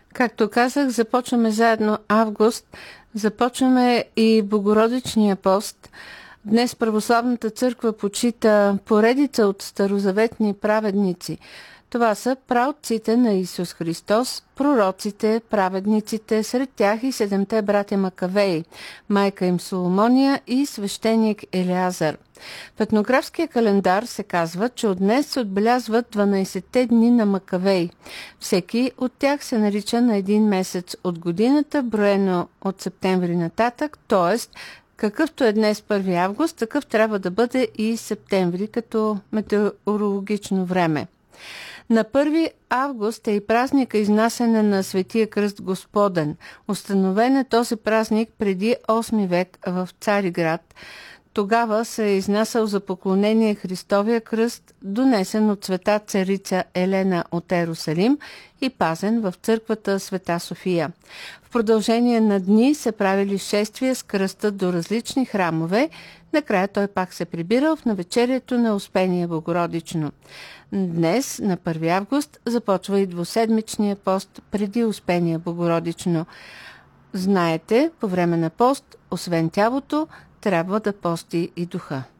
Както казах, започваме заедно август, започваме и Богородичния пост. Днес Православната църква почита поредица от старозаветни праведници. Това са праотците на Исус Христос, пророците, праведниците, сред тях и 7 братя Макавеи, майка им Соломония и свещеник Елеазар. В етнографския календар се казва, че от днес се отбелязват 12-те дни на Макавеи. Всеки от тях се нарича на един месец от годината, броено от септември нататък, т.е. какъвто е днес 1 август, такъв трябва да бъде и септември като метеорологично време. На 1 август е и празника изнасяне на Светия кръст Господен. Установен е този празник преди 8 век в Цариград. Тогава се е изнасял за поклонение Христовия кръст, донесен от света царица Елена от Ерусалим и пазен в църквата Света София. В продължение на дни се правили шествия с кръста до различни храмове. Накрая той пак се прибирал в навечерието на Успение Богородично. Днес, на 1 август, започва и двуседмичния пост преди Успение Богородично. Знаете, по време на пост, освен тялото, трябва да пости и духа.